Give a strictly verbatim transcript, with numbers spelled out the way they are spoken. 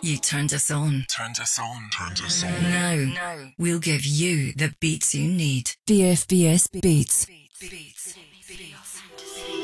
You turned us on. Turned us on. Turned us on. Now, now we'll give you the beats you need. V F B S Beats.